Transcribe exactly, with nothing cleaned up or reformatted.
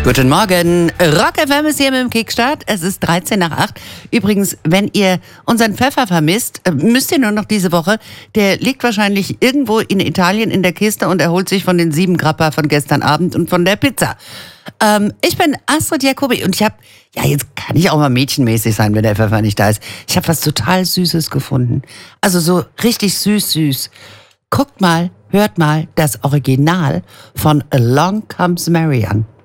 Guten Morgen, Rock F M ist hier mit dem Kickstart. Es ist dreizehn nach acht. Übrigens, wenn ihr unseren Pfeffer vermisst, müsst ihr nur noch diese Woche. Der liegt wahrscheinlich irgendwo in Italien in der Kiste und erholt sich von den sieben Grappa von gestern Abend und von der Pizza. Ähm, ich bin Astrid Jacobi und ich habe, ja jetzt kann ich auch mal mädchenmäßig sein, wenn der Pfeffer nicht da ist. Ich habe was total Süßes gefunden. Also so richtig süß, süß. Guckt mal, hört mal das Original von Along Comes Mary an.